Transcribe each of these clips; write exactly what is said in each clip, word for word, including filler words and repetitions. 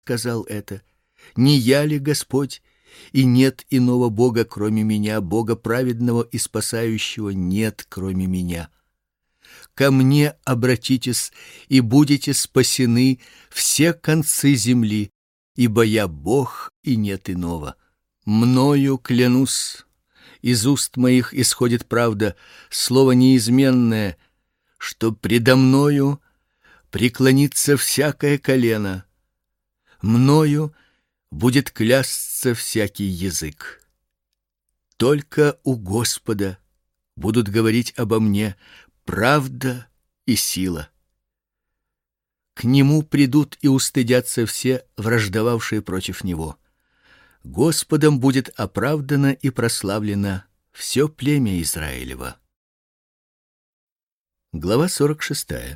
сказал это? Не я ли Господь? И нет иного Бога, кроме меня, Бога праведного и спасающего нет, кроме меня. Ко мне обратитесь, и будете спасены все концы земли, ибо я Бог, и нет иного. Мною клянусь, из уст моих исходит правда, слово неизменное, что предо мною преклонится всякое колено, мною будет клясться всякий язык. Только у Господа будут говорить обо мне правда и сила. К нему придут и устыдятся все враждовавшие против него. Господом будет оправдано и прославлено все племя Израилева. Глава сорок шестая.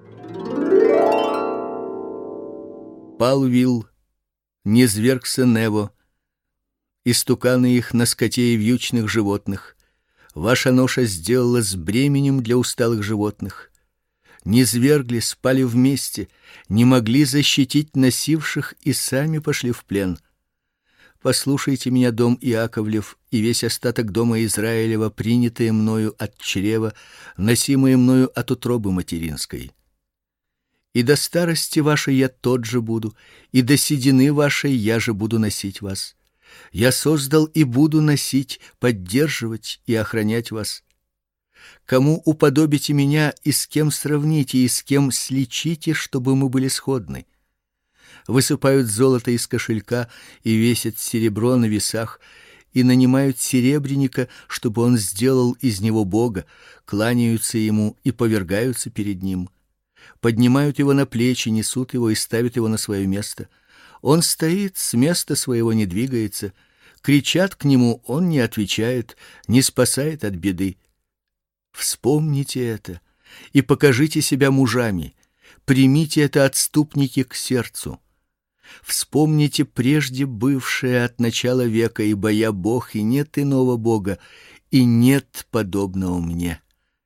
Пал вил, низвергся Нево, истуканы их на скоте и вьючных животных. Ваша ноша сделалась бременем для усталых животных. Низвергли, спали вместе, не могли защитить носивших и сами пошли в плен. Послушайте меня, дом Иаковлев, и весь остаток дома Израилева, принятые мною от чрева, носимые мною от утробы материнской. И до старости вашей я тот же буду, и до седины вашей я же буду носить вас. Я создал и буду носить, поддерживать и охранять вас. Кому уподобите меня и с кем сравните, и с кем сличите, чтобы мы были сходны? Высыпают золото из кошелька и весят серебро на весах, и нанимают серебряника, чтобы он сделал из него бога, кланяются ему и повергаются перед ним. Поднимают его на плечи, несут его и ставят его на свое место. Он стоит, с места своего не двигается. Кричат к нему, он не отвечает, не спасает от беды. Вспомните это и покажите себя мужами. Примите это, отступники, к сердцу. Вспомните прежде бывшее от начала века, ибо я Бог, и нет иного Бога, и нет подобного мне.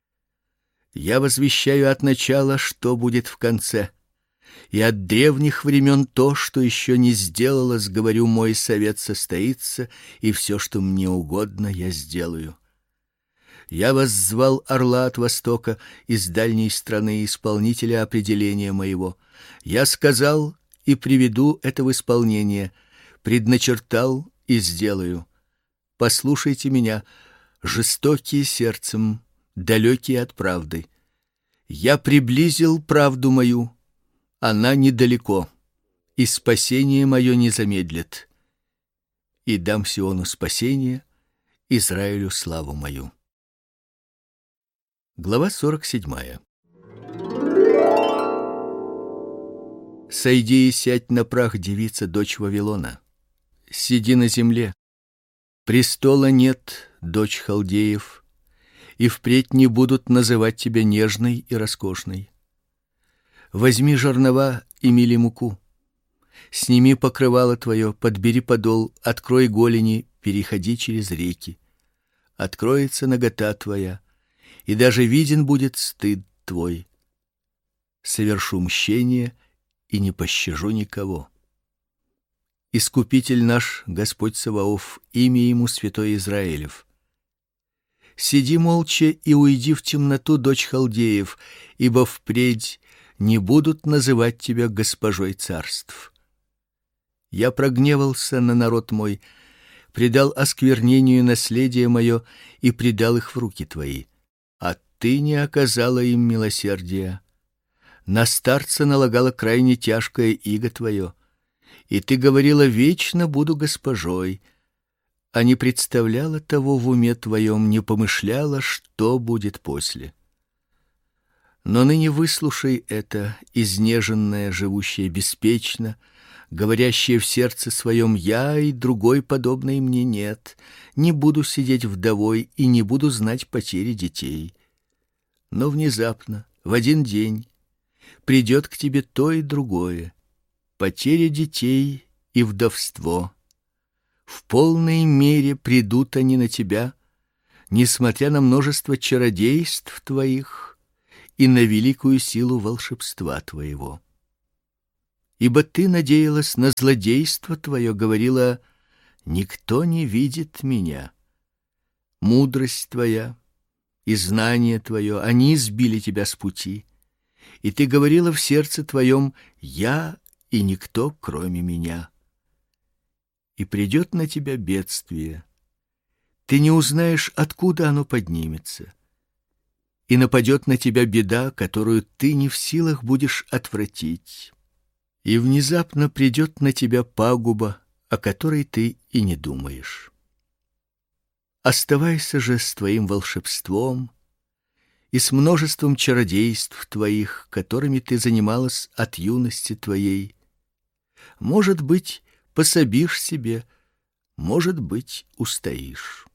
Я возвещаю от начала, что будет в конце, и от древних времен то, что еще не сделалось, говорю, мой совет состоится, и все, что мне угодно, я сделаю. Я воззвал орла от востока из дальней страны, исполнителя определения моего. Я сказал и приведу это в исполнение, предначертал и сделаю. Послушайте меня, жестокие сердцем, далекие от правды. Я приблизил правду мою, она недалеко, и спасение мое не замедлит. И дам Сиону спасение, Израилю славу мою. Глава сорок седьмая. Сойди и сядь на прах, девица, дочь Вавилона. Сиди на земле. Престола нет, дочь халдеев, и впредь не будут называть тебя нежной и роскошной. Возьми жернова и мели муку. Сними покрывало твое, подбери подол, открой голени, переходи через реки. Откроется нагота твоя, и даже виден будет стыд твой. Совершу мщение и не пощажу никого. Искупитель наш, Господь Саваоф, имя ему святой Израилев. Сиди молча и уйди в темноту, дочь халдеев, ибо впредь не будут называть тебя госпожой царств. Я прогневался на народ мой, предал осквернению наследие мое и предал их в руки твои. А ты не оказала им милосердия. На старца налагала крайне тяжкое иго твое, и ты говорила: вечно буду госпожой, а не представляла того в уме твоем, не помышляла, что будет после. Но ныне выслушай это, изнеженное, живущее беспечно, говорящее в сердце своем: я и другой подобной мне нет, не буду сидеть вдовой и не буду знать потери детей. Но внезапно, в один день, придет к тебе то и другое: потеря детей и вдовство. В полной мере придут они на тебя, несмотря на множество чародейств твоих и на великую силу волшебства твоего. Ибо ты надеялась на злодейство твое, говорила: никто не видит меня. Мудрость твоя и знание твое, они сбили тебя с пути. И ты говорила в сердце твоем: я и никто, кроме меня. И придет на тебя бедствие. Ты не узнаешь, откуда оно поднимется. И нападет на тебя беда, которую ты не в силах будешь отвратить. И внезапно придет на тебя пагуба, о которой ты и не думаешь. Оставайся же с твоим волшебством и с множеством чародейств твоих, которыми ты занималась от юности твоей. Может быть, пособишь себе, может быть, устоишь.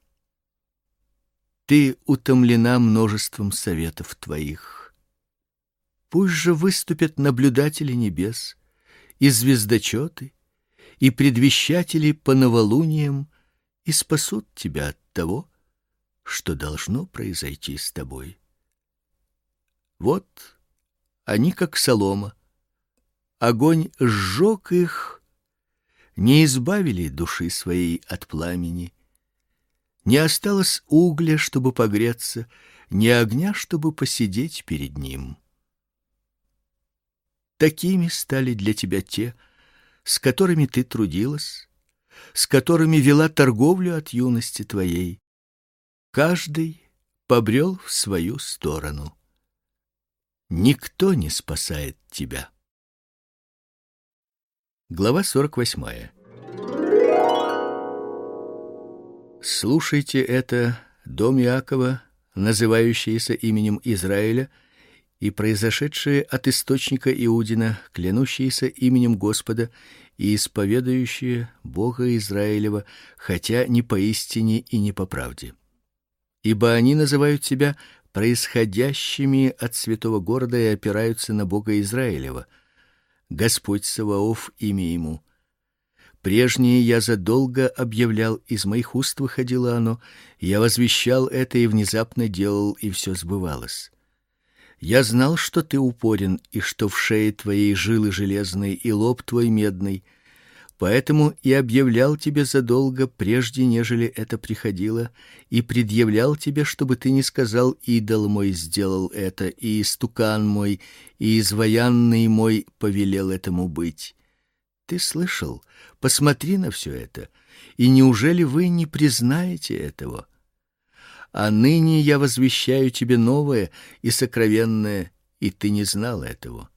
Ты утомлена множеством советов твоих. Пусть же выступят наблюдатели небес, и звездочеты, и предвещатели по новолуниям, и спасут тебя от того, что должно произойти с тобой. Вот они, как солома. Огонь сжег их, не избавили души своей от пламени. Не осталось угля, чтобы погреться, ни огня, чтобы посидеть перед ним. Такими стали для тебя те, с которыми ты трудилась, с которыми вела торговлю от юности твоей. Каждый побрел в свою сторону. Никто не спасает тебя. Глава сорок восьмая. Слушайте это, дом Иакова, называющийся именем Израиля, и произошедшие от источника Иудина, клянущиеся именем Господа и исповедующие Бога Израилева, хотя не поистине и не по правде. Ибо они называют себя происходящими от святого города и опираются на Бога Израилева. Господь Саваоф имя ему. Прежнее я задолго объявлял, из моих уст выходило оно, я возвещал это и внезапно делал, и все сбывалось. Я знал, что ты упорен, и что в шее твоей жилы железные, и лоб твой медный, поэтому и объявлял тебе задолго, прежде нежели это приходило, и предъявлял тебе, чтобы ты не сказал: идол мой сделал это, и истукан мой, и изваянный мой повелел этому быть. Ты слышал? Посмотри на все это, и неужели вы не признаете этого? А ныне я возвещаю тебе новое и сокровенное, и ты не знал этого.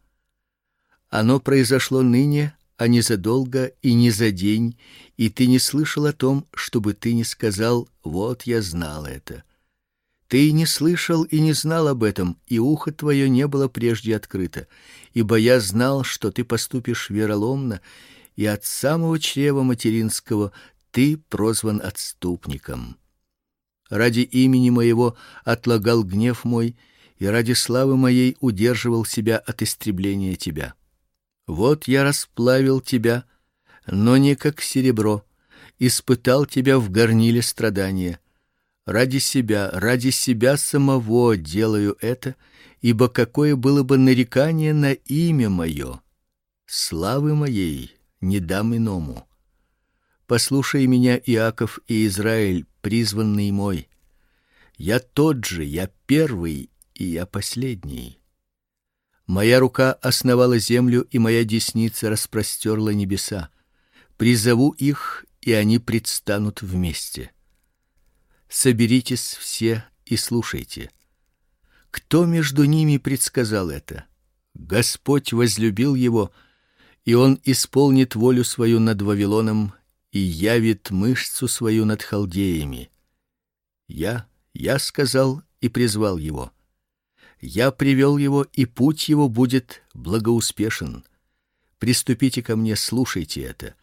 Оно произошло ныне, а не задолго и не за день, и ты не слышал о том, чтобы ты не сказал: вот я знал это. Ты не слышал и не знал об этом, и ухо твое не было прежде открыто, ибо я знал, что ты поступишь вероломно, и от самого чрева материнского ты прозван отступником. Ради имени моего отлагал гнев мой, и ради славы моей удерживал себя от истребления тебя. Вот я расплавил тебя, но не как серебро, испытал тебя в горниле страдания. Ради себя, ради себя самого делаю это, ибо какое было бы нарекание на имя мое, славы моей не дам иному. Послушай меня, Иаков и Израиль, призванный мой. Я тот же, я первый и я последний. Моя рука основала землю, и моя десница распростерла небеса. Призову их, и они предстанут вместе. Соберитесь все и слушайте. Кто между ними предсказал это? Господь возлюбил его, и он исполнит волю свою над Вавилоном и явит мышцу свою над халдеями. Я, я сказал и призвал его. Я привел его, и путь его будет благоуспешен. Приступите ко мне, слушайте это.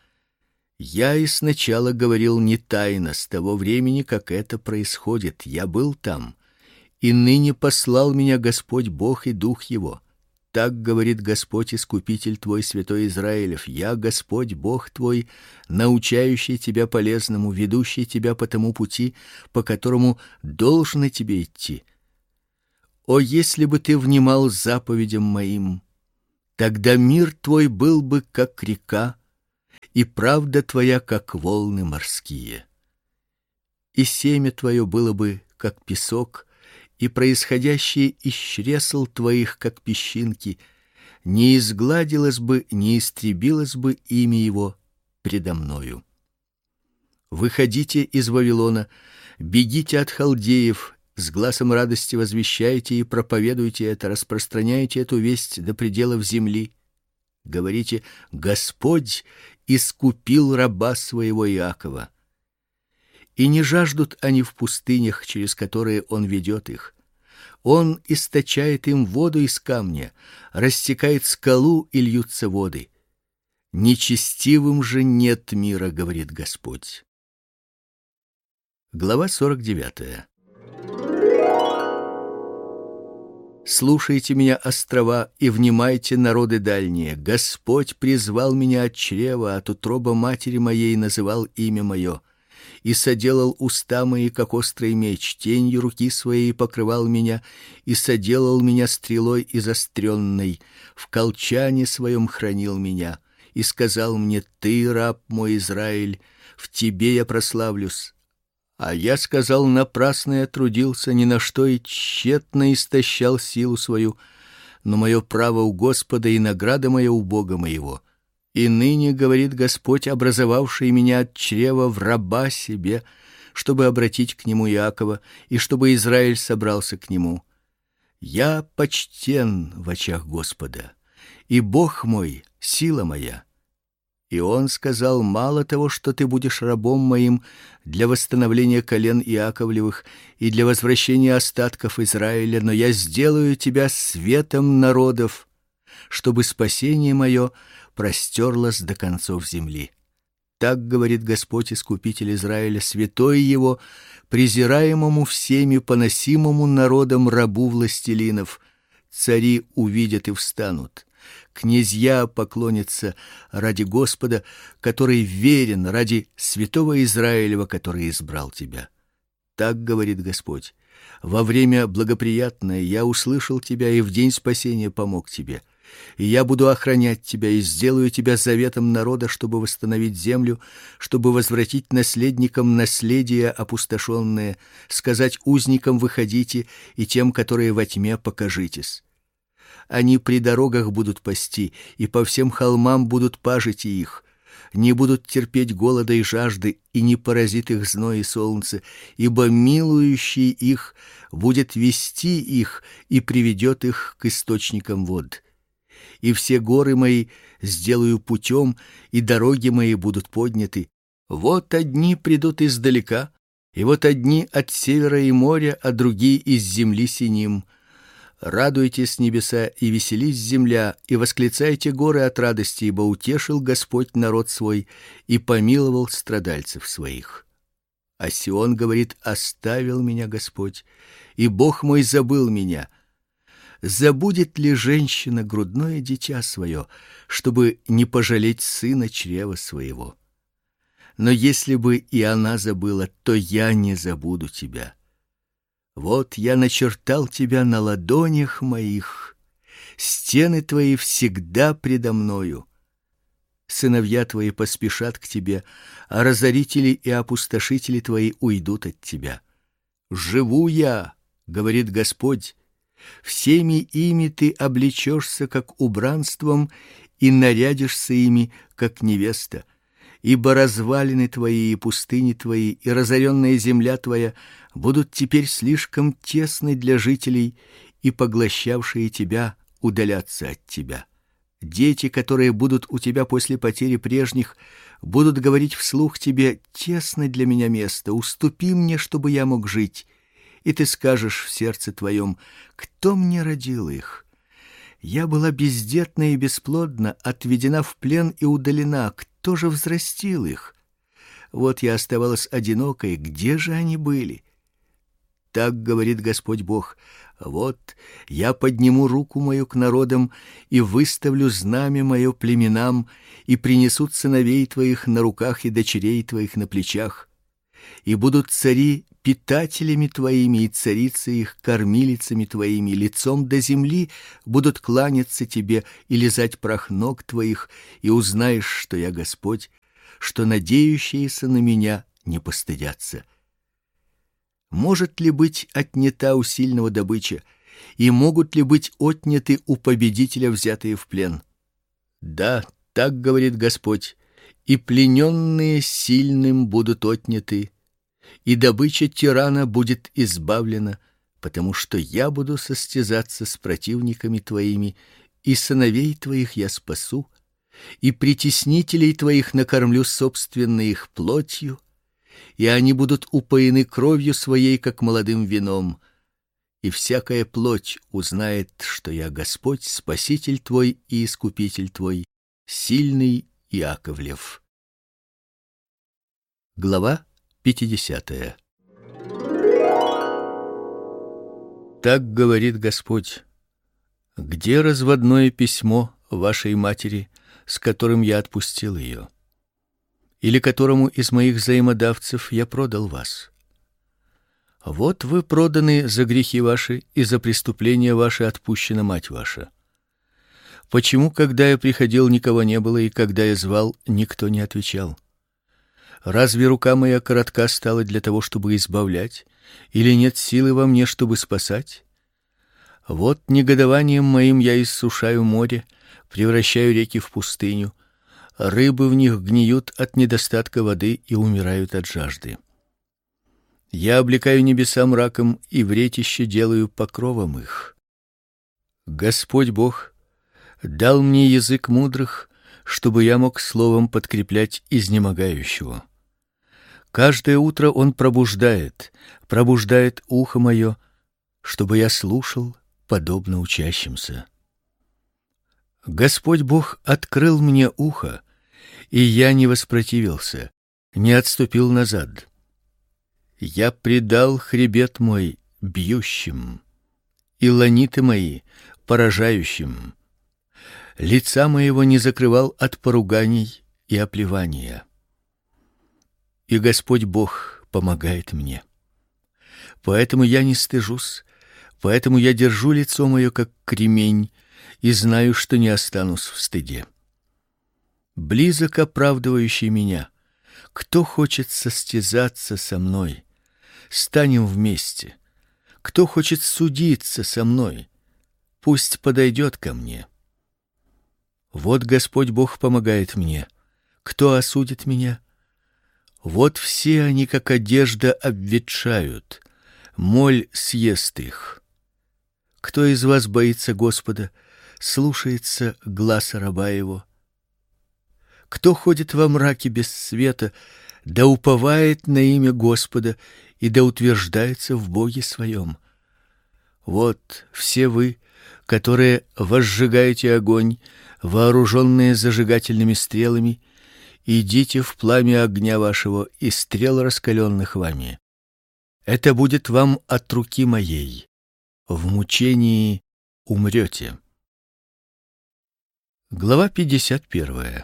Я и сначала говорил не тайно, с того времени, как это происходит. Я был там, и ныне послал меня Господь Бог и Дух его. Так говорит Господь, Искупитель твой, святой Израилев: я Господь Бог твой, научающий тебя полезному, ведущий тебя по тому пути, по которому должно тебе идти. О, если бы ты внимал заповедям моим, Тогда мир твой был бы как река, и правда твоя как волны морские. И семя твое было бы как песок, и происходящее из чресл твоих как песчинки, не изгладилось бы, не истребилось бы имя его предо мною. Выходите из Вавилона, бегите от халдеев, с гласом радости возвещайте и проповедуйте это, распространяйте эту весть до пределов земли. Говорите: Господь искупил раба своего Иакова. И не жаждут они в пустынях, через которые он ведет их. Он источает им воду из камня, рассекает скалу, и льются воды. Нечестивым же нет мира, говорит Господь. Глава сорок девятая. Слушайте меня, острова, и внимайте, народы дальние. Господь призвал меня от чрева, от утроба матери моей называл имя мое, и соделал уста мои, как острый меч, тенью руки своей покрывал меня, и соделал меня стрелой изостренной, в колчане своем хранил меня, и сказал мне: ты, раб мой Израиль, в тебе я прославлюсь. А я сказал: напрасно я трудился, ни на что и тщетно истощал силу свою, но мое право у Господа и награда моя у Бога моего. И ныне, говорит Господь, образовавший меня от чрева в раба себе, чтобы обратить к нему Иакова, и чтобы Израиль собрался к нему. Я почтен в очах Господа, и Бог мой — сила моя. И он сказал: мало того, что ты будешь рабом моим для восстановления колен Иаковлевых и для возвращения остатков Израиля, но я сделаю тебя светом народов, чтобы спасение мое простерлось до концов земли. Так говорит Господь, искупитель Израиля, святой его, презираемому всеми, поносимому народом, рабу властелинов. Цари увидят и встанут. Князья поклонятся ради Господа, который верен, ради святого Израилева, который избрал тебя. Так говорит Господь: во время благоприятное я услышал тебя и в день спасения помог тебе. И я буду охранять тебя и сделаю тебя заветом народа, чтобы восстановить землю, чтобы возвратить наследникам наследие опустошенное, сказать узникам: выходите, и тем, которые во тьме, покажитесь. Они при дорогах будут пасти, и по всем холмам будут пажить их. Не будут терпеть голода и жажды, и не поразит их зной и солнце, ибо милующий их будет вести их и приведет их к источникам вод. И все горы мои сделаю путем, и дороги мои будут подняты. Вот одни придут издалека, и вот одни от севера и моря, а другие из земли синим. Радуйтесь, небеса, и веселись земля, и восклицайте горы от радости, ибо утешил Господь народ свой и помиловал страдальцев своих. А Сион говорит: оставил меня Господь, и Бог мой забыл меня. Забудет ли женщина грудное дитя свое, чтобы не пожалеть сына чрева своего? Но если бы и она забыла, то я не забуду тебя. Вот я начертал тебя на ладонях моих, стены твои всегда предо мною. Сыновья твои поспешат к тебе, а разорители и опустошители твои уйдут от тебя. Живу я, говорит Господь, всеми ими ты облечешься как убранством и нарядишься ими как невеста. Ибо развалины твои и пустыни твои и разоренная земля твоя будут теперь слишком тесны для жителей, и поглощавшие тебя удалятся от тебя. Дети, которые будут у тебя после потери прежних, будут говорить вслух тебе: тесно для меня место, уступи мне, чтобы я мог жить. И ты скажешь в сердце твоем: кто мне родил их? Я была бездетна и бесплодна, отведена в плен и удалена. Кто же взрастил их? Вот я оставалась одинокой. Где же они были? Так говорит Господь Бог: вот я подниму руку мою к народам и выставлю знамя мое племенам, и принесут сыновей твоих на руках и дочерей твоих на плечах. и будут цари питателями твоими, и царицы их кормилицами твоими, лицом до земли будут кланяться тебе и лизать прах ног твоих, и узнаешь, что я Господь, что надеющиеся на меня не постыдятся. Может ли быть отнята у сильного добыча, и могут ли быть отняты у победителя взятые в плен? Да, так говорит Господь, и плененные сильным будут отняты, и добыча тирана будет избавлена, потому что я буду состязаться с противниками твоими, и сыновей твоих я спасу, и притеснителей твоих накормлю собственной их плотью, и они будут упоены кровью своей, как молодым вином. И всякая плоть узнает, что я Господь, Спаситель твой и Искупитель твой, сильный Иаковлев. Глава пятидесятая. Так говорит Господь: где разводное письмо вашей матери, с которым я отпустил ее, или которому из моих взаимодавцев я продал вас? Вот вы проданы за грехи ваши, и за преступления ваши отпущена мать ваша. Почему, когда я приходил, никого не было, и когда я звал, никто не отвечал? Разве рука моя коротка стала для того, чтобы избавлять, или нет силы во мне, чтобы спасать? Вот негодованием моим я иссушаю море, превращаю реки в пустыню, рыбы в них гниют от недостатка воды и умирают от жажды. Я облекаю небеса мраком и вретище делаю покровом их. Господь Бог дал мне язык мудрых, чтобы я мог словом подкреплять изнемогающего. Каждое утро он пробуждает, пробуждает ухо мое, чтобы я слушал, подобно учащимся. Господь Бог открыл мне ухо, и я не воспротивился, не отступил назад. Я предал хребет мой бьющим, и ланиты мои поражающим. Лица моего не закрывал от поруганий и оплевания. И Господь Бог помогает мне. Поэтому я не стыжусь, поэтому я держу лицо мое как кремень и знаю, что не останусь в стыде. Близок оправдывающий меня. Кто хочет состязаться со мной? Станем вместе. Кто хочет судиться со мной? Пусть подойдет ко мне. Вот Господь Бог помогает мне. Кто осудит меня? Вот все они, как одежда, обветшают. Моль съест их. Кто из вас боится Господа, слушается гласа раба его? Кто ходит во мраке без света, да уповает на имя Господа и да утверждается в Боге своем. Вот все вы, которые возжигаете огонь, вооруженные зажигательными стрелами, идите в пламя огня вашего и стрел раскаленных вами. Это будет вам от руки моей. В мучении умрете. Глава пятьдесят первая.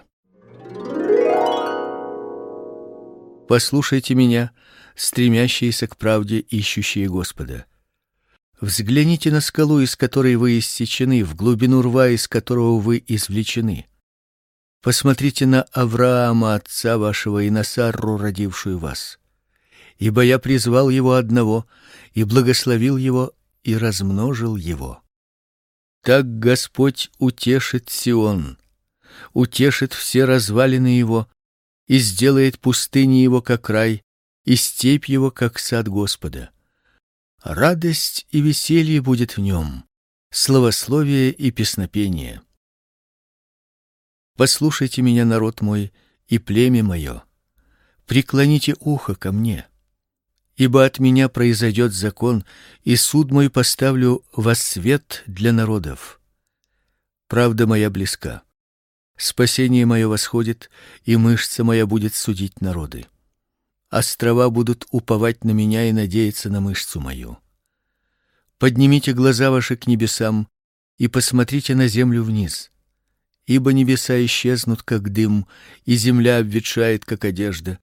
Послушайте меня, стремящиеся к правде, ищущие Господа. Взгляните на скалу, из которой вы иссечены, в глубину рва, из которого вы извлечены. Посмотрите на Авраама, отца вашего, и на Сарру, родившую вас. Ибо я призвал его одного, и благословил его, и размножил его. Так Господь утешит Сион, утешит все развалины его, и сделает пустыни его, как рай, и степь его, как сад Господа. Радость и веселье будет в нем, славословие и песнопение. Послушайте меня, народ мой, и племя мое, преклоните ухо ко мне, ибо от меня произойдет закон, и суд мой поставлю во свет для народов. Правда моя близка, спасение мое восходит, и мышца моя будет судить народы. Острова будут уповать на меня и надеяться на мышцу мою. Поднимите глаза ваши к небесам и посмотрите на землю вниз, ибо небеса исчезнут, как дым, и земля обветшает, как одежда,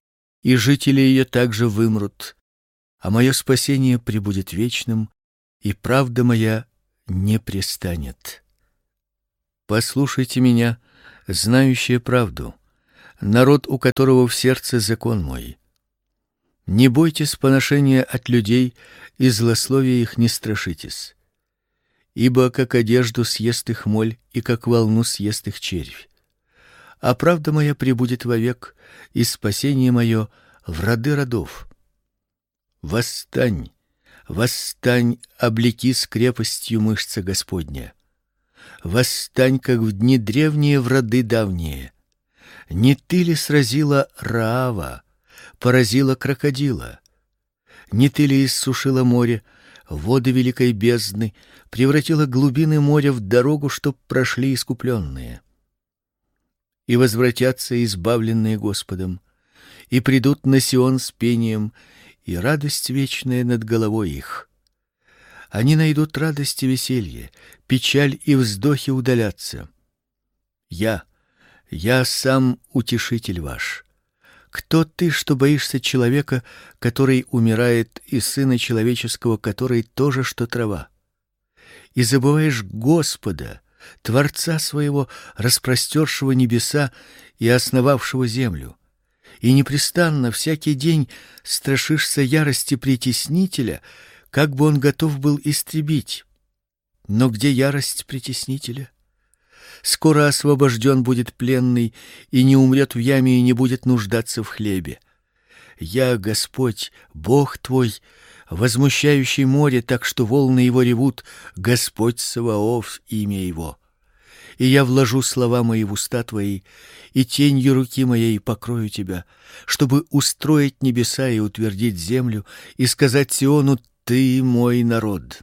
и жители ее также вымрут, а мое спасение пребудет вечным, и правда моя не престанет. Послушайте меня, знающие правду, народ, у которого в сердце закон мой. Не бойтесь поношения от людей, и злословия их не страшитесь. Ибо как одежду съест их моль, и как волну съест их червь. А правда моя пребудет вовек, и спасение мое в роды родов. Восстань, восстань, облекись крепостью мышца Господня. Восстань, как в дни древние, в роды давние. Не ты ли сразила Раава, поразила крокодила? Не ты ли иссушила море, воды великой бездны, превратила глубины моря в дорогу, чтоб прошли искупленные? И возвратятся избавленные Господом, и придут на Сион с пением, и радость вечная над головой их. Они найдут радость и веселье, печаль и вздохи удалятся. Я, я сам утешитель ваш. Кто ты, что боишься человека, который умирает, и сына человеческого, который тоже что трава? И забываешь Господа, Творца своего, распростершего небеса и основавшего землю, и непрестанно всякий день страшишься ярости притеснителя, как бы он готов был истребить. Но где ярость притеснителя? Скоро освобожден будет пленный, и не умрет в яме, и не будет нуждаться в хлебе. Я, Господь, Бог твой, возмущающий море, так что волны его ревут, Господь Саваоф имя его. И я вложу слова мои в уста твои, и тенью руки моей покрою тебя, чтобы устроить небеса и утвердить землю, и сказать Сиону: ты мой народ.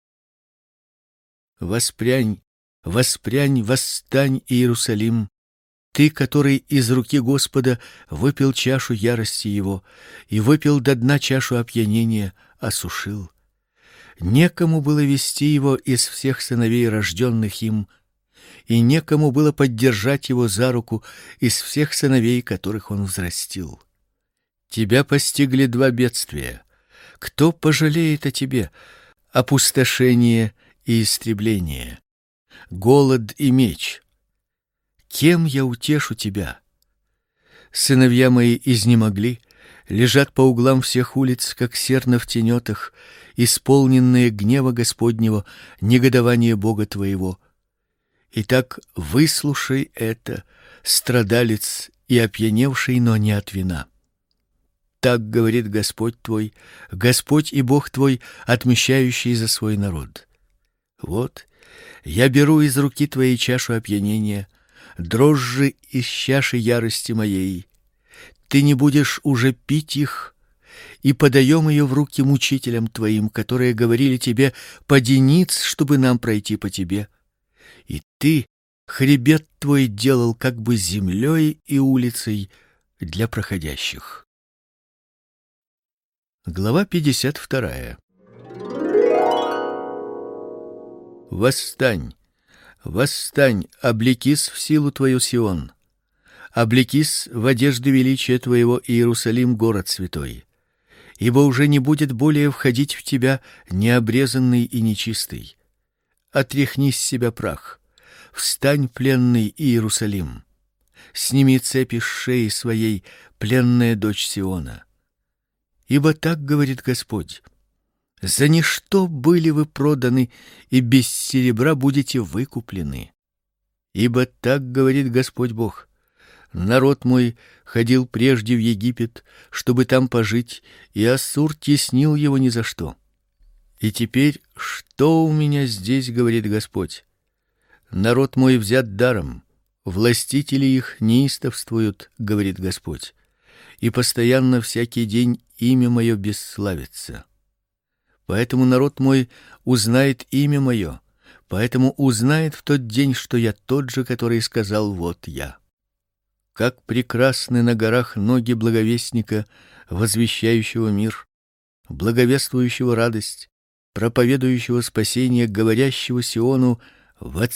Воспрянь, воспрянь, восстань, Иерусалим, ты, который из руки Господа выпил чашу ярости его и выпил до дна чашу опьянения, осушил. Некому было вести его из всех сыновей, рожденных им, и некому было поддержать его за руку из всех сыновей, которых он взрастил. Тебя постигли два бедствия. Кто пожалеет о тебе? Опустошение и истребление, голод и меч. Кем я утешу тебя? Сыновья мои изнемогли, лежат по углам всех улиц, как серна в тенетах, исполненные гнева Господнего, негодования Бога твоего. Итак, выслушай это, страдалец и опьяневший, но не от вина. Так говорит Господь твой, Господь и Бог твой, отмщающий за свой народ. Вот, я беру из руки твоей чашу опьянения, дрожжи из чаши ярости моей. Ты не будешь уже пить их, и подаем ее в руки мучителям твоим, которые говорили тебе: поди ниц, чтобы нам пройти по тебе. И ты хребет твой делал как бы землей и улицей для проходящих. Глава пятьдесят вторая. Восстань, восстань, облекись в силу твою, Сион, облекись в одежды величия твоего, Иерусалим, город святой, ибо уже не будет более входить в тебя необрезанный и нечистый. Отряхни с себя прах, встань, пленный Иерусалим, сними цепи с шеи своей, пленная дочь Сиона. Ибо так говорит Господь: за ничто были вы проданы, и без серебра будете выкуплены. Ибо так говорит Господь Бог: народ мой ходил прежде в Египет, чтобы там пожить, и Ассур теснил его ни за что. И теперь что у меня здесь, говорит Господь? Народ мой взят даром, властители их неистовствуют, говорит Господь, и постоянно всякий день имя мое бесславится. Поэтому народ мой узнает имя мое, поэтому узнает в тот день, что я тот же, который сказал: вот я. Как прекрасны на горах ноги благовестника, возвещающего мир, благовествующего радость, проповедующего спасение, говорящего Сиону: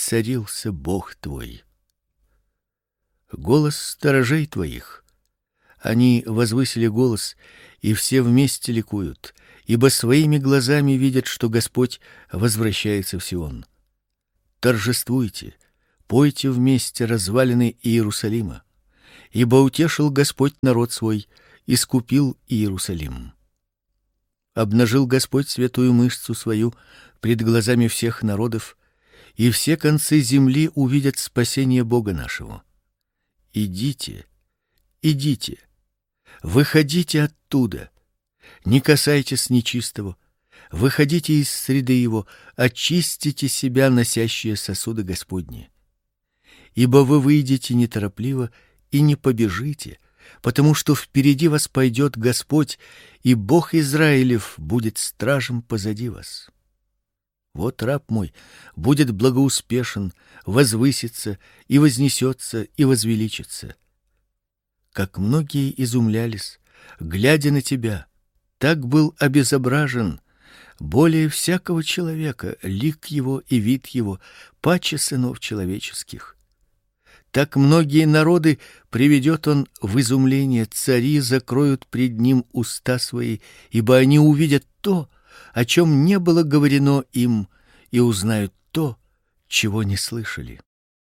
воцарился Бог твой. Голос сторожей твоих, Они возвысили голос, и все вместе ликуют, ибо своими глазами видят, что Господь возвращается в Сион. Торжествуйте, пойте вместе развалины Иерусалима, ибо утешил Господь народ свой, искупил Иерусалим. Обнажил Господь святую мышцу свою пред глазами всех народов, и все концы земли увидят спасение Бога нашего. Идите, идите, выходите оттуда, не касайтесь нечистого, выходите из среды его, очистите себя, носящие сосуды Господни. Ибо вы выйдете неторопливо и не побежите, потому что впереди вас пойдет Господь, и Бог Израилев будет стражем позади вас. Вот раб мой будет благоуспешен, возвысится и вознесется и возвеличится. Как многие изумлялись, глядя на тебя, так был обезображен более всякого человека лик его и вид его, паче сынов человеческих. Так многие народы приведет он в изумление, цари закроют пред ним уста свои, ибо они увидят то, о чем не было говорено им, и узнают то, чего не слышали.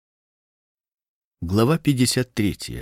Глава пятьдесят третья.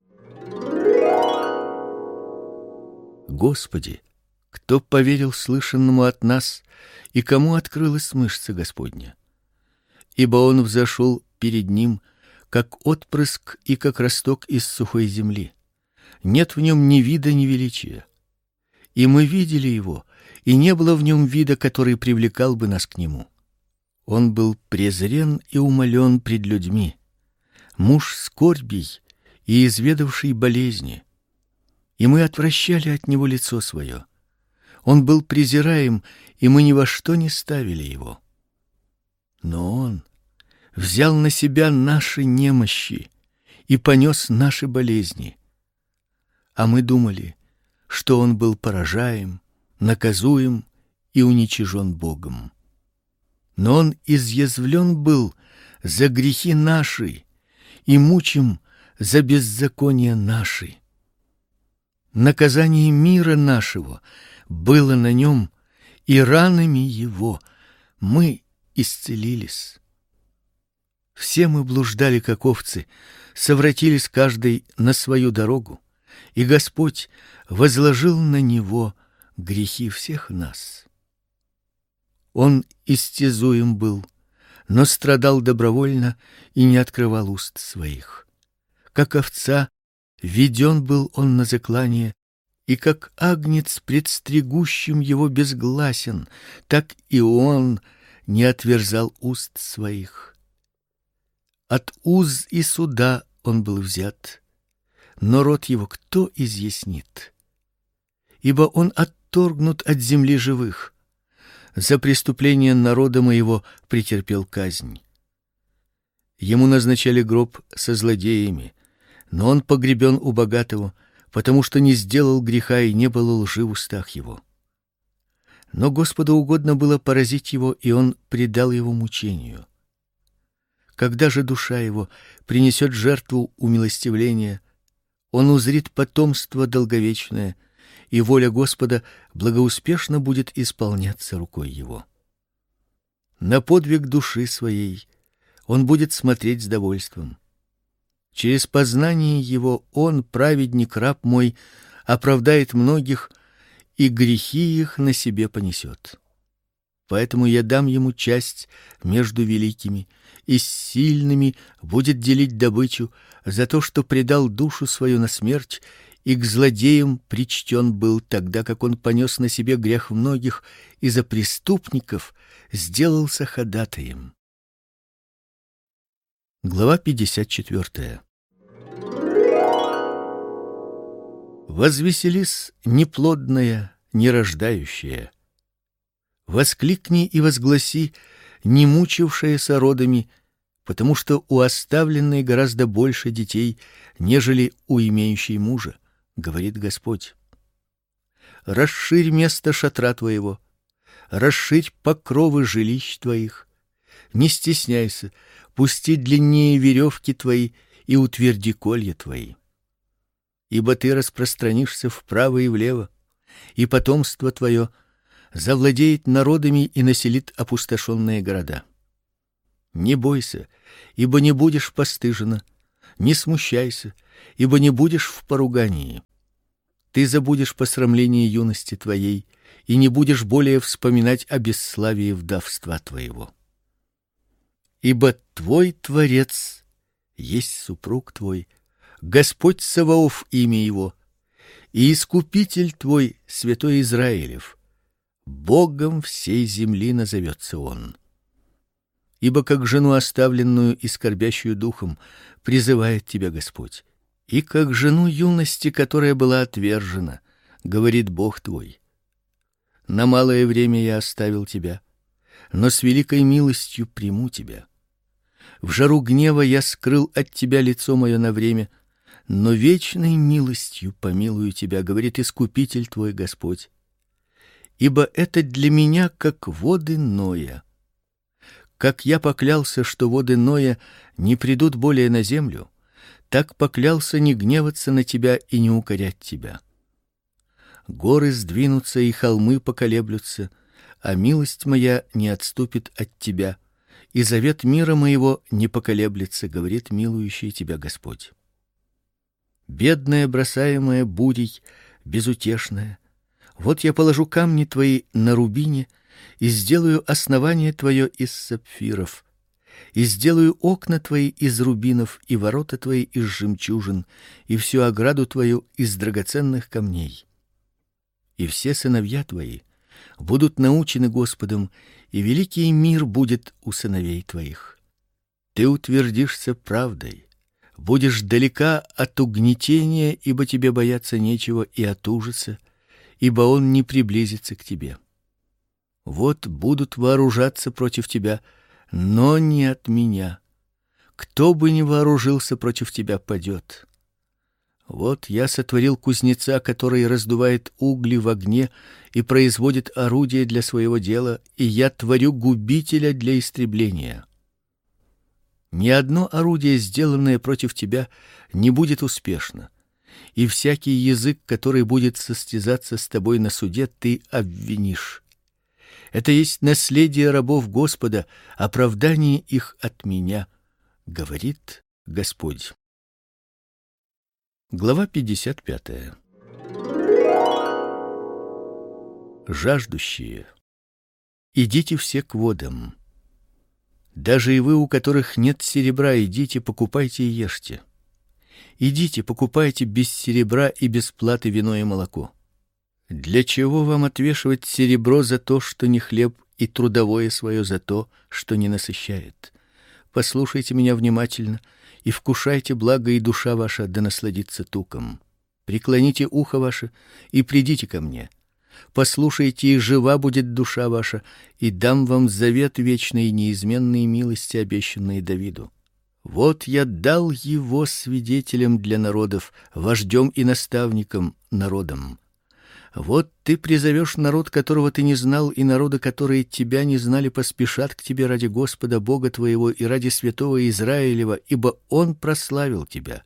Господи, кто поверил слышанному от нас, и кому открылась мышца Господня? Ибо он взошел перед ним, как отпрыск и как росток из сухой земли. Нет в нем ни вида, ни величия. И мы видели его, и не было в нем вида, который привлекал бы нас к нему. Он был презрен и умолен пред людьми, муж скорбий и изведавший болезни, и мы отвращали от него лицо свое. Он был презираем, и мы ни во что не ставили его. Но он взял на себя наши немощи и понес наши болезни. А мы думали, что он был поражаем, наказуем и уничижен Богом. Но он изъязвлен был за грехи наши и мучим за беззакония наши. Наказание мира нашего было на нем, и ранами его мы исцелились. Все мы блуждали, как овцы, совратились каждый на свою дорогу, и Господь возложил на него грехи всех нас. Он истязуем был, но страдал добровольно и не открывал уст своих. Как овца веден был он на заклание, и как агнец пред стригущим его безгласен, так и он не отверзал уст своих. От уз и суда он был взят, но род его кто изъяснит? Ибо он отторгнут от земли живых. За преступление народа моего претерпел казнь. Ему назначали гроб со злодеями, но он погребен у богатого, потому что не сделал греха и не было лжи в устах его. Но Господу угодно было поразить его, и он предал его мучению. Когда же душа его принесет жертву умилостивления, он узрит потомство долговечное, и воля Господа благоуспешно будет исполняться рукой его. На подвиг души своей он будет смотреть с довольством. Через познание его он, праведник, раб мой, оправдает многих, и грехи их на себе понесет. Поэтому я дам ему часть между великими, и с сильными будет делить добычу за то, что предал душу свою на смерть, и к злодеям причтен был, тогда как он понес на себе грех многих, и за преступников сделался ходатаем. Глава пятьдесят четвёртая. Возвеселись, неплодная, нерождающая. Воскликни и возгласи, не мучившаяся родами, потому что у оставленной гораздо больше детей, нежели у имеющей мужа, говорит Господь. Расширь место шатра твоего, расширь покровы жилищ твоих, не стесняйся, пусти длиннее веревки твои и утверди колья твои. ибо ты распространишься вправо и влево, и потомство твое завладеет народами и населит опустошенные города. Не бойся, ибо не будешь постыжена, не смущайся, ибо не будешь в поругании. Ты забудешь посрамление юности твоей и не будешь более вспоминать о бесславии вдовства твоего. Ибо твой Творец есть супруг твой, Господь Саваоф имя его, и Искупитель твой, святой Израилев. Богом всей земли назовется он. Ибо как жену оставленную и скорбящую духом призывает тебя Господь, и как жену юности, которая была отвержена, говорит Бог твой: на малое время я оставил тебя, но с великой милостью приму тебя. В жару гнева я скрыл от тебя лицо мое на время, но вечной милостью помилую тебя, говорит Искупитель твой Господь. Ибо это для меня как воды Ноя. Как я поклялся, что воды Ноя не придут более на землю, так поклялся не гневаться на тебя и не укорять тебя. Горы сдвинутся и холмы поколеблются, а милость моя не отступит от тебя, и завет мира моего не поколеблется, говорит милующий тебя Господь. Бедная, бросаемая бурей, безутешная, вот я положу камни твои на рубине и сделаю основание твое из сапфиров, и сделаю окна твои из рубинов и ворота твои из жемчужин, и всю ограду твою из драгоценных камней. И все сыновья твои будут научены Господом, и великий мир будет у сыновей твоих. Ты утвердишься правдой, будешь далека от угнетения, ибо тебе бояться нечего, и от ужаса, ибо он не приблизится к тебе. Вот будут вооружаться против тебя, но не от меня. Кто бы ни вооружился против тебя, падет. Вот я сотворил кузнеца, который раздувает угли в огне и производит орудие для своего дела, и я творю губителя для истребления. Ни одно орудие, сделанное против тебя, не будет успешно, и всякий язык, который будет состязаться с тобой на суде, ты обвинишь. Это есть наследие рабов Господа, оправдание их от меня, говорит Господь. Глава пятьдесят пятая. Жаждущие, идите все к водам. Даже и вы, у которых нет серебра, идите, покупайте и ешьте. Идите, покупайте без серебра и без платы вино и молоко. Для чего вам отвешивать серебро за то, что не хлеб, и трудовое свое за то, что не насыщает? Послушайте меня внимательно и вкушайте благо, и душа ваша да насладится туком. Преклоните ухо ваше и придите ко мне. Послушайте, и жива будет душа ваша, и дам вам завет вечной и неизменной милости, обещанной Давиду. Вот я дал его свидетелем для народов, вождем и наставником народам. Вот ты призовешь народ, которого ты не знал, и народы, которые тебя не знали, поспешат к тебе ради Господа Бога твоего и ради святого Израилева, ибо он прославил тебя.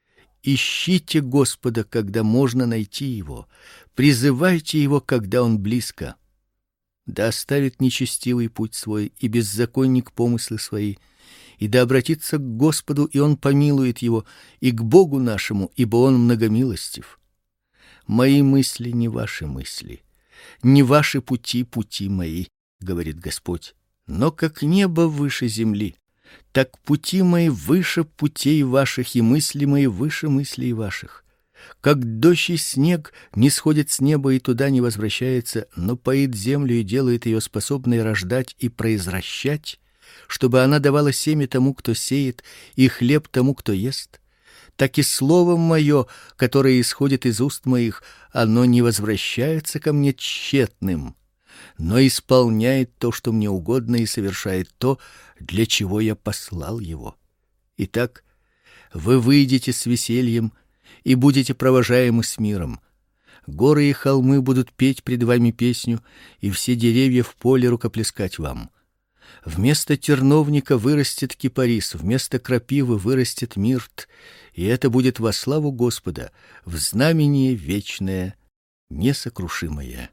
Ищите Господа, когда можно найти его, призывайте его, когда он близко. Да оставит нечестивый путь свой и беззаконник помыслы свои, и да обратится к Господу, и он помилует его, и к Богу нашему, ибо он многомилостив. Мои мысли не ваши мысли, не ваши пути пути мои, говорит Господь. Но как небо выше земли, так пути мои выше путей ваших, и мысли мои выше мыслей ваших. Как дождь и снег не сходит с неба и туда не возвращается, но поит землю и делает ее способной рождать и произращать, чтобы она давала семя тому, кто сеет, и хлеб тому, кто ест, так и слово мое, которое исходит из уст моих, оно не возвращается ко мне тщетным, но исполняет то, что мне угодно, и совершает то, для чего я послал его. Итак, вы выйдете с весельем и будете провожаемы с миром. Горы и холмы будут петь пред вами песню, и все деревья в поле рукоплескать вам. Вместо терновника вырастет кипарис, вместо крапивы вырастет мирт, и это будет во славу Господа, в знамение вечное, несокрушимое.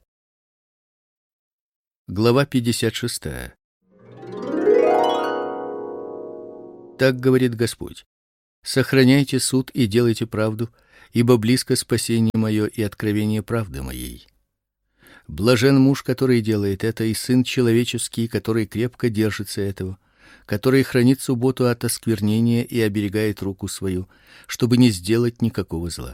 Глава пятьдесят шестая. Так говорит Господь: сохраняйте суд и делайте правду, ибо близко спасение мое и откровение правды моей. Блажен муж, который делает это, и сын человеческий, который крепко держится этого, который хранит субботу от осквернения и оберегает руку свою, чтобы не сделать никакого зла.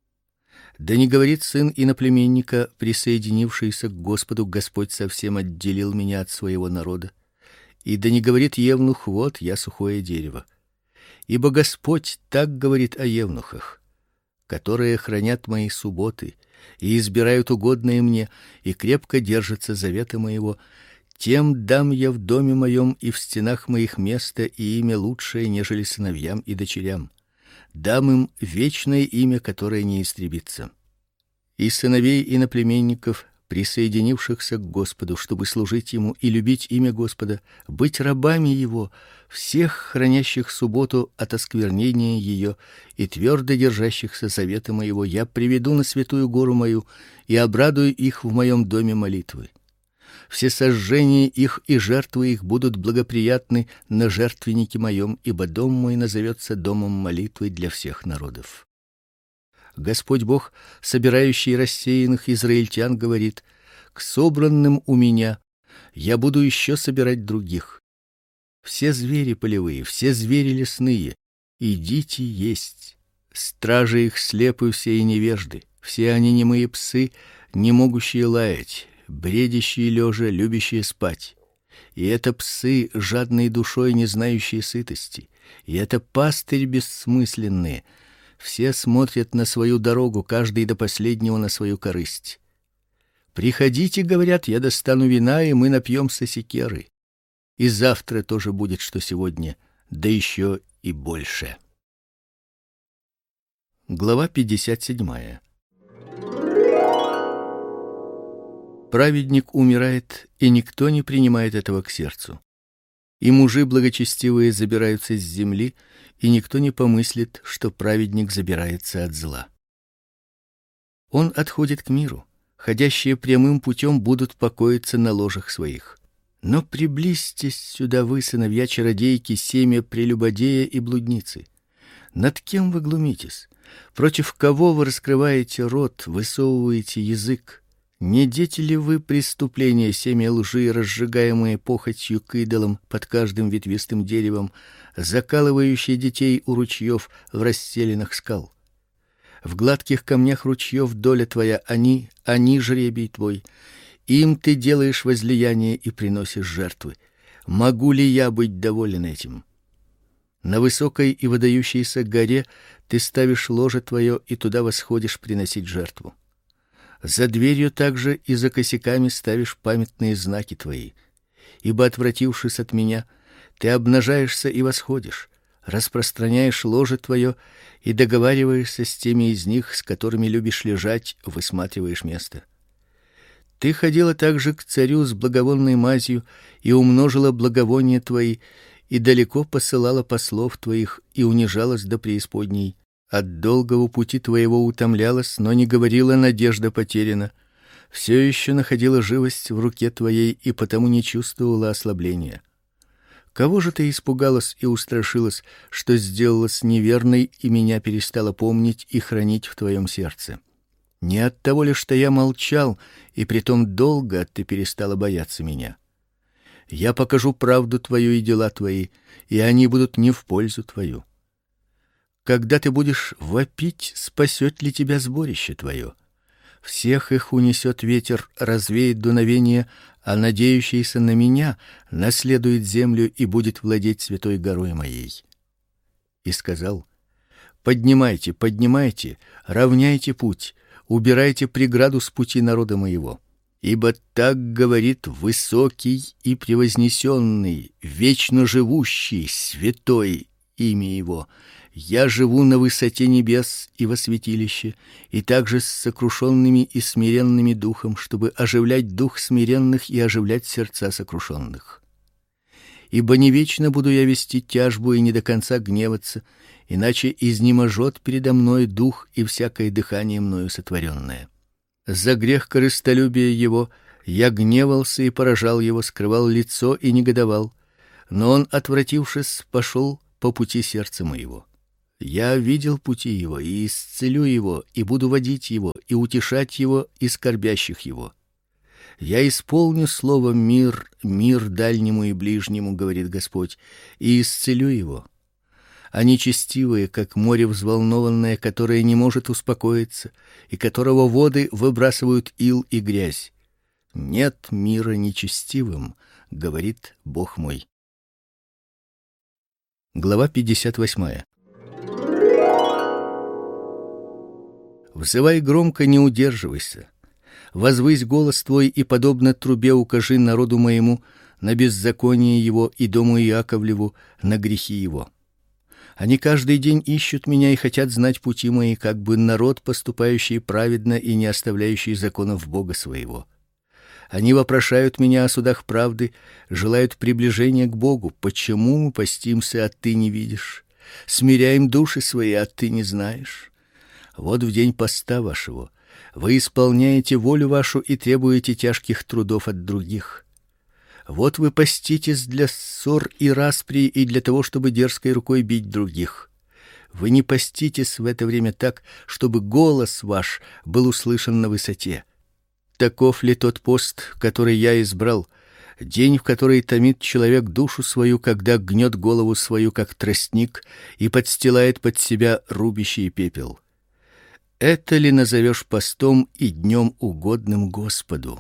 Да не говорит сын иноплеменника, присоединившийся к Господу: Господь совсем отделил меня от своего народа. И да не говорит евнух: вот я сухое дерево. Ибо Господь так говорит о евнухах, которые хранят мои субботы и избирают угодное мне, и крепко держатся завета моего, тем дам я в доме моем и в стенах моих место и имя лучшее, нежели сыновьям и дочерям. Дам им вечное имя, которое не истребится. И сыновей иноплеменников, присоединившихся к Господу, чтобы служить ему и любить имя Господа, быть рабами его, всех хранящих субботу от осквернения ее и твердо держащихся завета моего, я приведу на святую гору мою и обрадую их в моем доме молитвы. Все сожжения их и жертвы их будут благоприятны на жертвеннике моем, ибо дом мой назовется домом молитвы для всех народов. Господь Бог, собирающий рассеянных израильтян, говорит: к собранным у меня я буду еще собирать других. Все звери полевые, все звери лесные, идите есть. Стражи их слепы все и невежды, все они немые псы, не могущие лаять, бредящие лежа, любящие спать. И это псы, жадные душой, не знающие сытости, и это пастырь бессмысленные. Все смотрят на свою дорогу, каждый до последнего на свою корысть. Приходите, говорят, я достану вина, и мы напьемся секеры. И завтра тоже будет, что сегодня, да еще и больше. Глава пятьдесят седьмая. Праведник умирает, и никто не принимает этого к сердцу. И мужи благочестивые забираются с земли, и никто не помыслит, что праведник забирается от зла. Он отходит к миру, ходящие прямым путем будут покоиться на ложах своих. Но приблизьтесь сюда вы, сыновья чародейки, семя прелюбодея и блудницы. Над кем вы глумитесь? Против кого вы раскрываете рот, высовываете язык? Не дети ли вы преступления, семя лжи, разжигаемые похотью к идолам под каждым ветвистым деревом, закалывающие детей у ручьев в расселинах скал? В гладких камнях ручьев доля твоя, они, они жребий твой. Им ты делаешь возлияние и приносишь жертвы. Могу ли я быть доволен этим? На высокой и выдающейся горе ты ставишь ложе твое и туда восходишь приносить жертву. За дверью также и за косяками ставишь памятные знаки твои. Ибо, отвратившись от меня, ты обнажаешься и восходишь, распространяешь ложе твое и договариваешься с теми из них, с которыми любишь лежать, высматриваешь место. Ты ходила также к царю с благовонной мазью и умножила благовония твои, и далеко посылала послов твоих и унижалась до преисподней. От долгого пути твоего утомлялась, но не говорила: надежда потеряна. Все еще находила живость в руке твоей и потому не чувствовала ослабления. Кого же ты испугалась и устрашилась, что сделалась неверной и меня перестала помнить и хранить в твоем сердце? Не от того ли, что я молчал, и притом долго ты перестала бояться меня? Я покажу правду твою и дела твои, и они будут не в пользу твою. Когда ты будешь вопить, спасет ли тебя сборище твое? Всех их унесет ветер, развеет дуновение, а надеющийся на меня наследует землю и будет владеть святой горой моей. И сказал: поднимайте, поднимайте, равняйте путь, убирайте преграду с пути народа моего. Ибо так говорит высокий и превознесенный, вечно живущий, святой имя его. Я живу на высоте небес и во святилище, и также с сокрушенными и смиренными духом, чтобы оживлять дух смиренных и оживлять сердца сокрушенных. Ибо не вечно буду я вести тяжбу и не до конца гневаться, иначе изнеможет передо мной дух и всякое дыхание мною сотворенное. За грех корыстолюбия его я гневался и поражал его, скрывал лицо и негодовал, но он, отвратившись, пошел по пути сердца моего. Я видел пути его и исцелю его, и буду водить его и утешать его и скорбящих его. Я исполню слово мир, мир дальнему и ближнему, говорит Господь, и исцелю его. А нечестивые, как море взволнованное, которое не может успокоиться, и которого воды выбрасывают ил и грязь. Нет мира нечестивым, говорит Бог мой. Глава пятьдесят восьмая. Взывай громко, не удерживайся. Возвысь голос твой и подобно трубе укажи народу моему на беззаконие его и дому Иаковлеву на грехи его. Они каждый день ищут меня и хотят знать пути мои, как бы народ, поступающий праведно и не оставляющий законов Бога своего. Они вопрошают меня о судах правды, желают приближения к Богу. Почему мы постимся, а ты не видишь? Смиряем души свои, а ты не знаешь? Вот в день поста вашего вы исполняете волю вашу и требуете тяжких трудов от других. Вот вы поститесь для ссор и распри и для того, чтобы дерзкой рукой бить других. Вы не поститесь в это время так, чтобы голос ваш был услышан на высоте. Таков ли тот пост, который я избрал, день, в который томит человек душу свою, когда гнет голову свою, как тростник, и подстилает под себя рубящий пепел? Это ли назовешь постом и днем угодным Господу?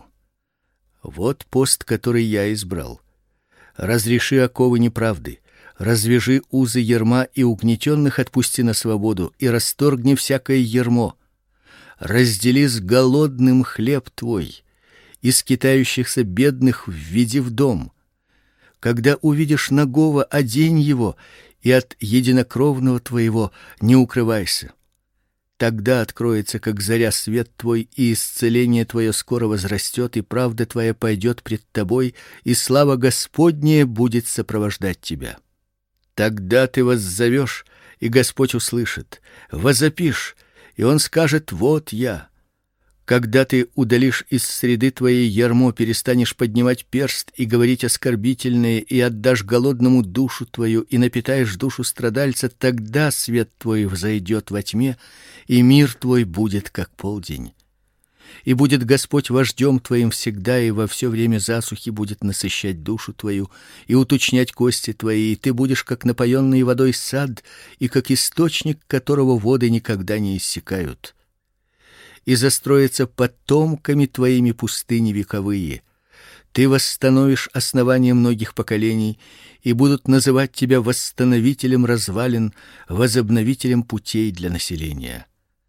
Вот пост, который я избрал. Разреши оковы неправды, развяжи узы ярма и угнетенных отпусти на свободу, и расторгни всякое ярмо. Раздели с голодным хлеб твой, и скитающихся бедных введи в дом. Когда увидишь нагого, одень его, и от единокровного твоего не укрывайся. Тогда откроется, как заря, свет твой, и исцеление твое скоро возрастет, и правда твоя пойдет пред тобой, и слава Господняя будет сопровождать тебя. Тогда ты воззовешь, и Господь услышит, возопишь, и Он скажет: вот я. Когда ты удалишь из среды твоей ярмо, перестанешь поднимать перст и говорить оскорбительное, и отдашь голодному душу твою, и напитаешь душу страдальца, тогда свет твой взойдет во тьме, и мир твой будет как полдень. И будет Господь вождем твоим всегда, и во все время засухи будет насыщать душу твою и уточнять кости твои, и ты будешь как напоенный водой сад, и как источник, которого воды никогда не иссякают. И застроятся потомками твоими пустыни вековые. Ты восстановишь основания многих поколений, и будут называть тебя восстановителем развалин, возобновителем путей для населения.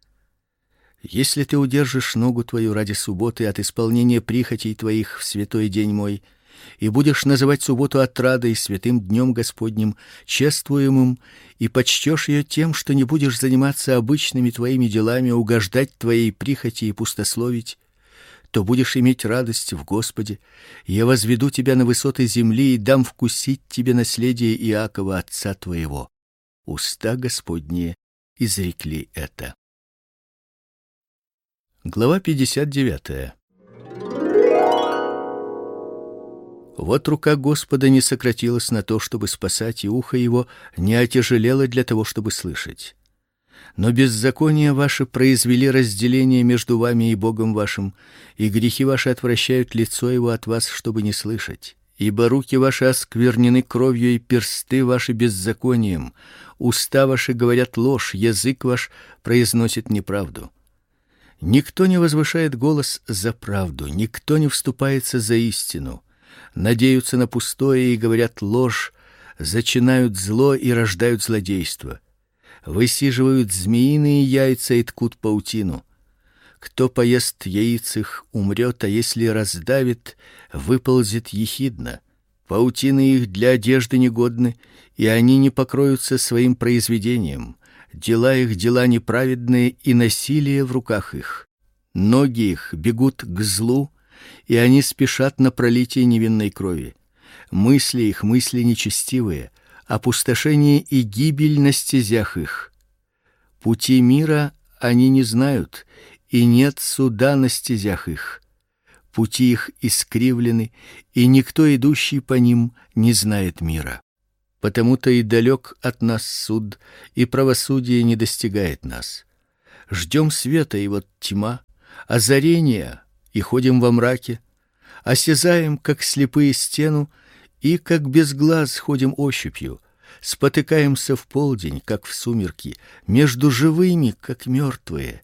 Если ты удержишь ногу твою ради субботы от исполнения прихотей твоих в святой день мой, и будешь называть субботу отрадой, святым днем Господним, чествуемым, и почтешь ее тем, что не будешь заниматься обычными твоими делами, угождать твоей прихоти и пустословить, то будешь иметь радость в Господе. Я возведу тебя на высоты земли и дам вкусить тебе наследие Иакова отца твоего. Уста Господние изрекли это. Глава пятьдесят девятая. Вот рука Господа не сократилась на то, чтобы спасать, и ухо его не отяжелело для того, чтобы слышать. Но беззакония ваши произвели разделение между вами и Богом вашим, и грехи ваши отвращают лицо его от вас, чтобы не слышать. Ибо руки ваши осквернены кровью, и персты ваши беззаконием, уста ваши говорят ложь, язык ваш произносит неправду. Никто не возвышает голос за правду, никто не вступается за истину. Надеются на пустое и говорят ложь, зачинают зло и рождают злодейство. Высиживают змеиные яйца и ткут паутину. Кто поест яиц их, умрет, а если раздавит, выползет ехидно. Паутины их для одежды негодны, и они не покроются своим произведением. Дела их дела неправедные, и насилие в руках их. Ноги их бегут к злу, и они спешат на пролитие невинной крови. мысли их мысли нечестивые, опустошение и гибель на стезях их. Пути мира они не знают, и нет суда на стезях их. Пути их искривлены, и никто, идущий по ним, не знает мира. Потому-то и далек от нас суд, и правосудие не достигает нас. Ждем света, и вот тьма, озарения, и ходим во мраке, осязаем, как слепые, стену, и как без глаз ходим ощупью, спотыкаемся в полдень, как в сумерки, между живыми, как мертвые.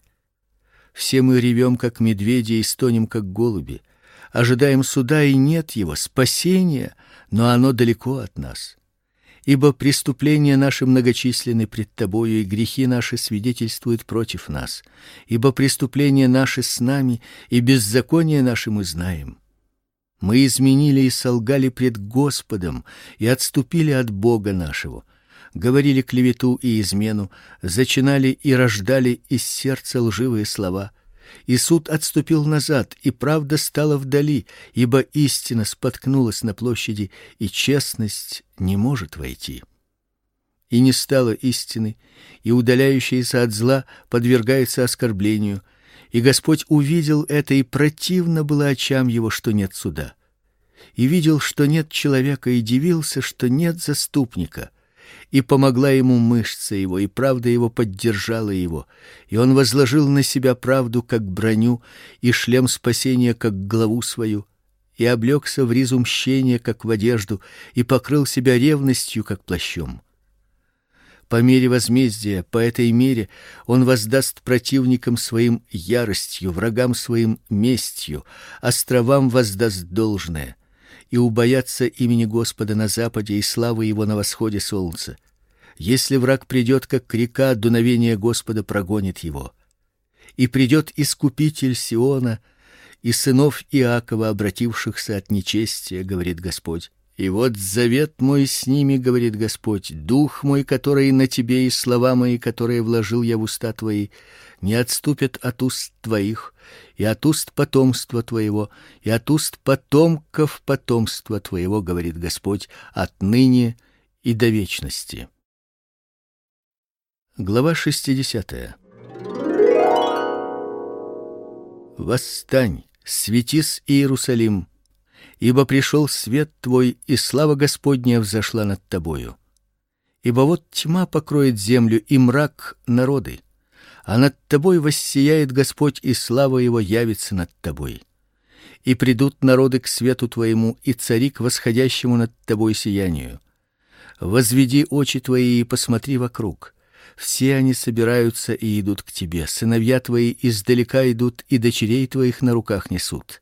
Все мы ревем, как медведи, и стонем, как голуби, ожидаем суда, и нет его, спасения, но оно далеко от нас. Ибо преступления наши многочисленны пред тобою, и грехи наши свидетельствуют против нас. Ибо преступления наши с нами, и беззаконие наши мы знаем. Мы изменили и солгали пред Господом, и отступили от Бога нашего, говорили клевету и измену, зачинали и рождали из сердца лживые слова. И суд отступил назад, и правда стала вдали, ибо истина споткнулась на площади, и честность не может войти. И не стало истины, и удаляющийся от зла подвергается оскорблению, и Господь увидел это, и противно было очам его, что нет суда. И видел, что нет человека, и дивился, что нет заступника. И помогла ему мышца его, и правда его поддержала его, и он возложил на себя правду, как броню, и шлем спасения, как главу свою, и облегся в ризу мщения, как в одежду, и покрыл себя ревностью, как плащом. По мере возмездия, по этой мере он воздаст противникам своим яростью, врагам своим местью, островам воздаст должное. И убоятся имени Господа на западе и славы его на восходе солнца. Если враг придет, как река, дуновение Господа прогонит его. И придет искупитель Сиона и сынов Иакова, обратившихся от нечестия, говорит Господь. И вот завет мой с ними, говорит Господь, дух мой, который на тебе, и слова мои, которые вложил я в уста твои, не отступят от уст твоих, и от уст потомства твоего, и от уст потомков потомства твоего, говорит Господь, отныне и до вечности. Глава шестидесятая. Восстань, светись, Иерусалим, ибо пришел свет твой, и слава Господня взошла над тобою. Ибо вот тьма покроет землю, и мрак народы, а над тобой воссияет Господь, и слава его явится над тобой. И придут народы к свету твоему, и цари к восходящему над тобой сиянию. Возведи очи твои и посмотри вокруг. Все они собираются и идут к тебе. Сыновья твои издалека идут, и дочерей твоих на руках несут.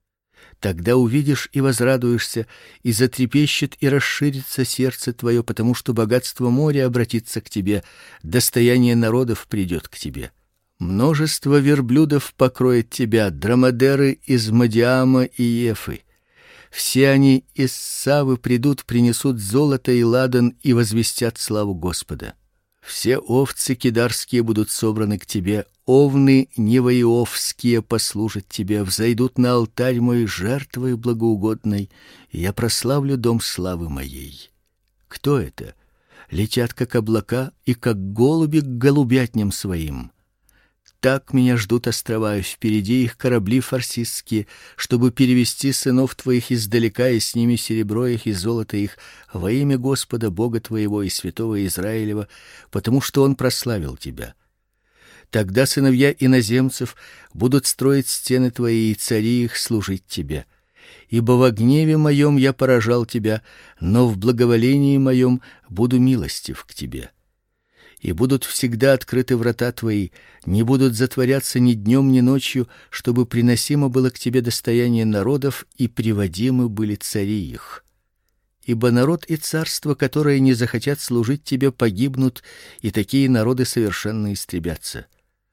Тогда увидишь и возрадуешься, и затрепещет и расширится сердце твое, потому что богатство моря обратится к тебе, достояние народов придет к тебе. Множество верблюдов покроет тебя, дромадеры из Мадиама и Ефы. Все они из Савы придут, принесут золото и ладан и возвестят славу Господа. Все овцы кидарские будут собраны к тебе, овны невоиовские послужат тебе, взойдут на алтарь мой жертвой благоугодной, и я прославлю дом славы моей. Кто это? Летят как облака и как голуби к голубятням своим. Так меня ждут острова, и впереди их корабли фарсистские, чтобы перевести сынов твоих издалека, и с ними серебро их и золото их во имя Господа Бога твоего и святого Израилева, потому что он прославил тебя. Тогда сыновья иноземцев будут строить стены твои, и цари их служить тебе. Ибо во гневе моем я поражал тебя, но в благоволении моем буду милостив к тебе. И будут всегда открыты врата твои, не будут затворяться ни днем, ни ночью, чтобы приносимо было к тебе достояние народов, и приводимы были цари их. Ибо народ и царство, которые не захотят служить тебе, погибнут, и такие народы совершенно истребятся.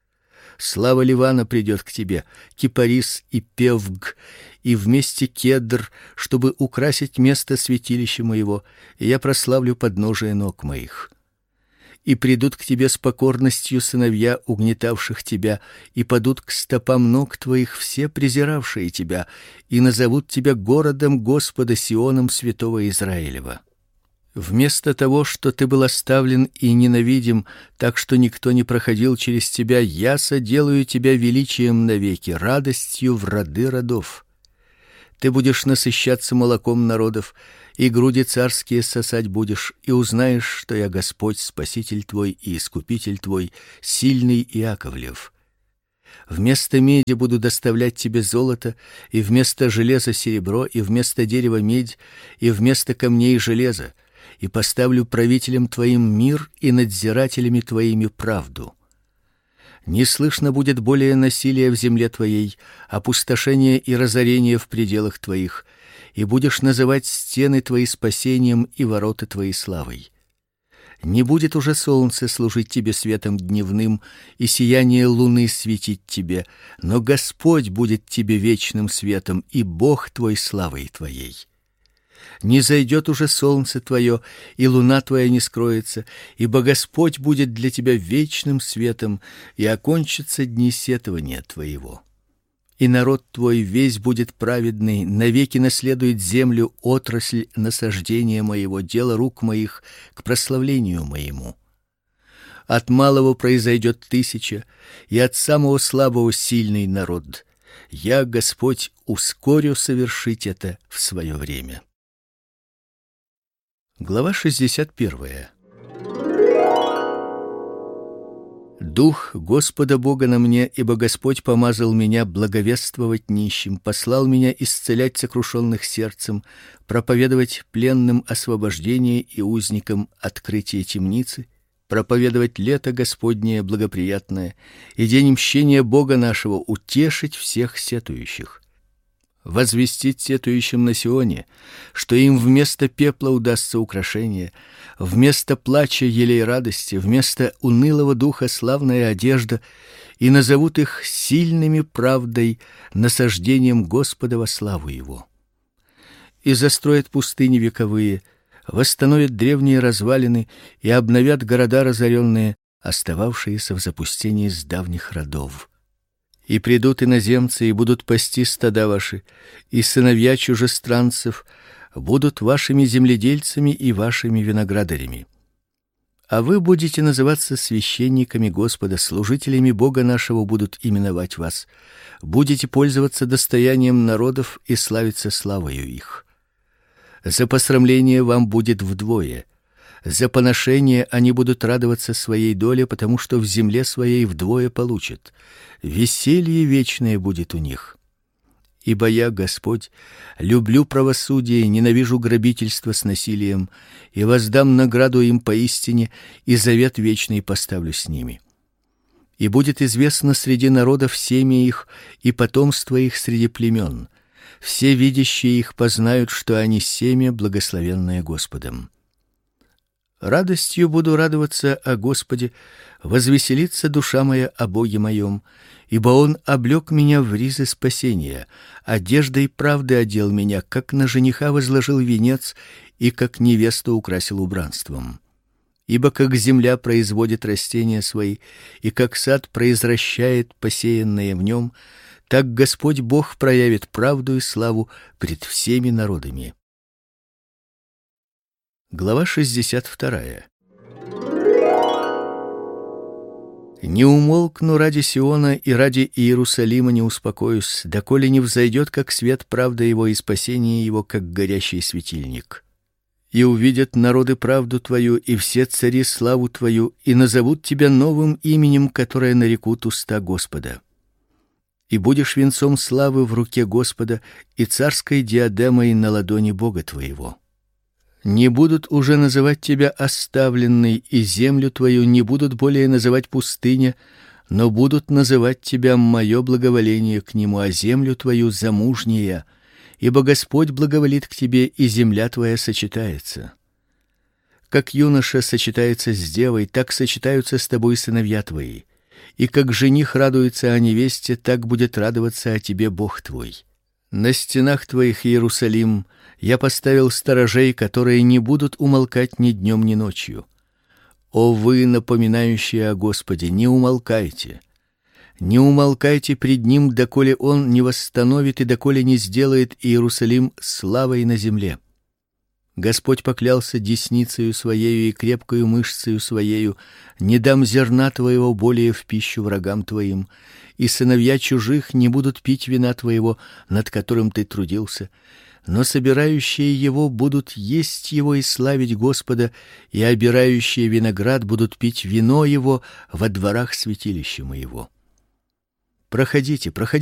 Слава Ливана придет к тебе, кипарис и певг, и вместе кедр, чтобы украсить место святилища моего, и я прославлю подножие ног моих. И придут к тебе с покорностью сыновья угнетавших тебя, и падут к стопам ног твоих все презиравшие тебя, и назовут тебя городом Господа, Сионом святого Израилева. Вместо того, что ты был оставлен и ненавидим, так что никто не проходил через тебя, я соделаю тебя величием навеки, радостью в роды родов. Ты будешь насыщаться молоком народов, и груди царские сосать будешь, и узнаешь, что я Господь, Спаситель твой и Искупитель твой, сильный Иаковлев. Вместо меди буду доставлять тебе золото, и вместо железа серебро, и вместо дерева медь, и вместо камней железо, и поставлю правителем твоим мир и надзирателями твоими правду. Не слышно будет более насилия в земле твоей, опустошения и разорения в пределах твоих, и будешь называть стены твои спасением и ворота твои славой. Не будет уже солнце служить тебе светом дневным, и сияние луны светить тебе, но Господь будет тебе вечным светом, и Бог твой славой твоей. Не зайдет уже солнце твое, и луна твоя не скроется, ибо Господь будет для тебя вечным светом, и окончатся дни сетования твоего. И народ твой весь будет праведный, навеки наследует землю, отрасль насаждения моего, дело рук моих к прославлению моему. От малого произойдет тысяча, и от самого слабого сильный народ. Я, Господь, ускорю совершить это в свое время. Глава шестьдесят первая. Дух Господа Бога на мне, ибо Господь помазал меня благовествовать нищим, послал меня исцелять сокрушенных сердцем, проповедовать пленным освобождение и узникам открытие темницы, проповедовать лето Господнее благоприятное и день мщения Бога нашего, утешить всех сетующих. Возвестить сетующим на Сионе, что им вместо пепла удастся украшение, вместо плача елей радости, вместо унылого духа славная одежда, и назовут их сильными правдой, насаждением Господа во славу его. И застроят пустыни вековые, восстановят древние развалины и обновят города разоренные, остававшиеся в запустении с давних родов. И придут иноземцы и будут пасти стада ваши, и сыновья чужестранцев будут вашими земледельцами и вашими виноградарями. А вы будете называться священниками Господа, служителями Бога нашего будут именовать вас. Будете пользоваться достоянием народов и славиться славою их. За посрамление вам будет вдвое. За поношение они будут радоваться своей доле, потому что в земле своей вдвое получат. Веселье вечное будет у них. Ибо я, Господь, люблю правосудие, ненавижу грабительство с насилием, и воздам награду им поистине, и завет вечный поставлю с ними. И будет известно среди народов семя их и потомство их среди племен. Все видящие их познают, что они семя, благословенное Господом. Радостью буду радоваться о Господе, возвеселится душа моя о Боге моем, ибо Он облек меня в ризы спасения, одеждой правды одел меня, как на жениха возложил венец и как невесту украсил убранством. Ибо как земля производит растения свои, и как сад произращает посеянное в нем, так Господь Бог проявит правду и славу пред всеми народами. Глава шестьдесят вторая. Не умолкну ради Сиона и ради Иерусалима не успокоюсь, доколе не взойдет, как свет правда его и спасение его, как горящий светильник. И увидят народы правду твою, и все цари славу твою, и назовут тебя новым именем, которое нарекут уста Господа. И будешь венцом славы в руке Господа и царской диадемой на ладони Бога твоего. Не будут уже называть тебя оставленной, и землю твою не будут более называть пустыня, но будут называть тебя мое благоволение к нему, а землю твою замужняя, ибо Господь благоволит к тебе, и земля твоя сочетается. Как юноша сочетается с девой, так сочетаются с тобой сыновья твои, и как жених радуется о невесте, так будет радоваться о тебе Бог твой. На стенах твоих, Иерусалим, я поставил сторожей, которые не будут умолкать ни днем, ни ночью. О вы, напоминающие о Господе, не умолкайте. Не умолкайте пред ним, доколе он не восстановит и доколе не сделает Иерусалим славой на земле. Господь поклялся десницею своею и крепкою мышцею своею: не дам зерна твоего более в пищу врагам твоим, и сыновья чужих не будут пить вина твоего, над которым ты трудился, но собирающие его будут есть его и славить Господа, и обирающие виноград будут пить вино его во дворах святилища моего. Проходите, проходите